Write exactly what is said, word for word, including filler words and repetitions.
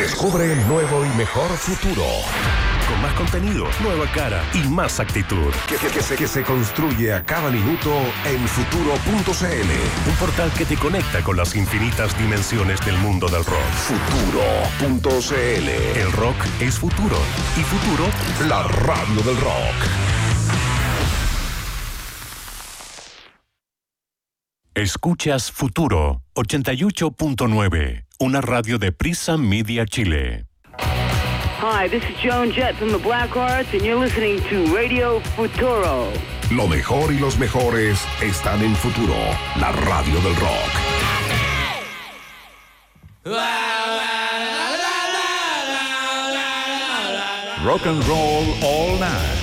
Descubre el nuevo y mejor futuro. Con más contenido, nueva cara y más actitud. Que, que, que, se, que se construye a cada minuto en futuro punto c l. Un portal que te conecta con las infinitas dimensiones del mundo del rock. futuro punto c l. El rock es futuro. Y futuro, la radio del rock. Escuchas Futuro ochenta y ocho punto nueve, una radio de Prisa Media Chile. Hi, this is Joan Jett from the Black Hearts, and you're listening to Radio Futuro. Lo mejor y los mejores están en Futuro, la radio del rock. Rock and roll all night.